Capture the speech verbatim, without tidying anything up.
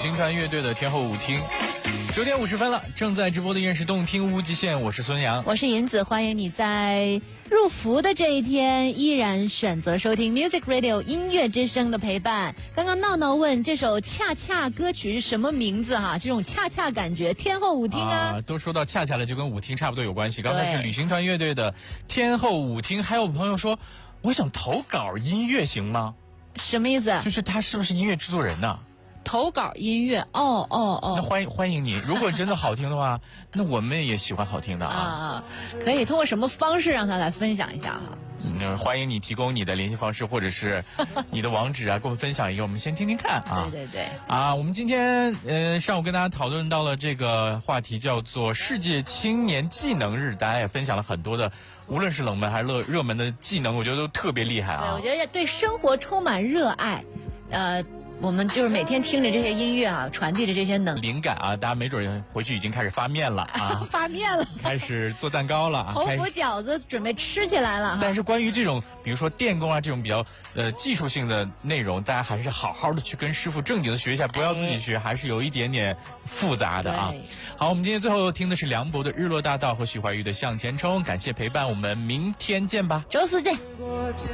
星团乐队的天后舞厅。九点五十分了，正在直播的依然是动听无极限，我是孙杨， 我是银子，欢迎你在入伏的这一天依然选择收听 Music Radio 音乐之声的陪伴。刚刚闹闹问这首恰恰歌曲是什么名字哈？这种恰恰感觉，天后舞厅啊， 啊都说到恰恰了，就跟舞厅差不多有关系。刚才是旅行团乐队的天后舞厅，还有朋友说，我想投稿音乐行吗？ 什么意思？ 就是他是不是音乐制作人呢、啊？ 投稿音乐，哦哦哦， 那欢迎欢迎你。如果真的好听的话，那我们也喜欢好听的啊。 啊，可以通过什么方式让他来分享一下哈？ 嗯，欢迎你提供你的联系方式或者是你的网址啊，跟我们分享一个，我们先听听看啊。 对对对。 啊，我们今天呃上午跟大家讨论到了这个话题，叫做世界青年技能日，大家也分享了很多的。无论是冷门还是热热门的技能，我觉得都特别厉害啊！ 对，我觉得对生活充满热爱，呃，我们就是每天听着这些音乐啊，传递着这些能灵感啊，大家没准回去已经开始发面了啊， 发面了， 开始做蛋糕了， 红福饺子准备吃起来了。 但是关于这种，比如说电工啊这种比较呃技术性的内容，大家还是好好的去跟师傅正经的学一下，不要自己学，哎、还是有一点点复杂的啊。好，我们今天最后听的是梁博的《日落大道》和许怀玉的《向前冲》，感谢陪伴，我们明天见吧， 周四见。